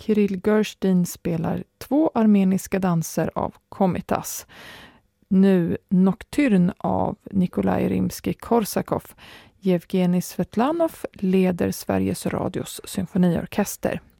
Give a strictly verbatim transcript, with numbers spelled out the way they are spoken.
Kirill Gerstein spelar två armeniska danser av Komitas. Nu Nocturne av Nikolaj Rimsky-Korsakov. Yevgeni Svetlanov leder Sveriges Radios symfoniorkester.